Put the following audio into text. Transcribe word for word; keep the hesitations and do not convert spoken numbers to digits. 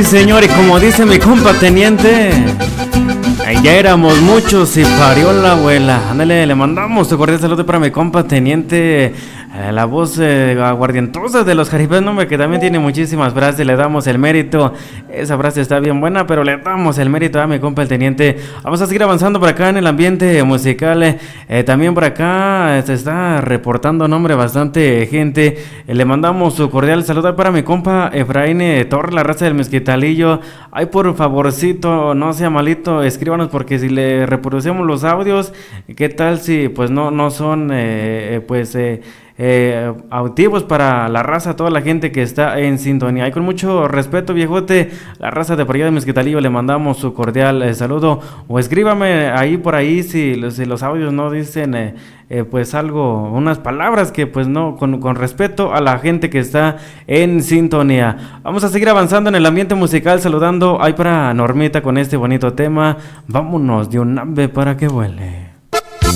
señor, y como dice mi compa teniente, ya éramos muchos y parió la abuela. Ándale, le mandamos tu cordial saludo para mi compa teniente, eh, la voz eh, aguardientosa de los jaripes, no, que también tiene muchísimas frases. Le damos el mérito. Esa frase está bien buena, pero le damos el mérito a mi compa el teniente. Vamos a seguir avanzando por acá en el ambiente musical. Eh, también por acá se está reportando nombre bastante gente. Eh, le mandamos su cordial saludo para mi compa Efraín Torres, la raza del Mezquitalillo. Ay, por favorcito, no sea malito, escríbanos, porque si le reproducimos los audios, ¿qué tal si pues no, no son eh, pues eh, eh, auditivos para la raza, toda la gente que está en sintonía? Y con mucho respeto, viejote, la raza de por allá de Mezquitalillo, le mandamos su cordial eh, saludo. O escríbame ahí por ahí si, si los audios no dicen eh, eh, pues algo, unas palabras que pues no, con, con respeto a la gente que está en sintonía. Vamos a seguir avanzando en el ambiente musical, saludando ahí para Normita con este bonito tema. Vámonos de un ave para que vuele.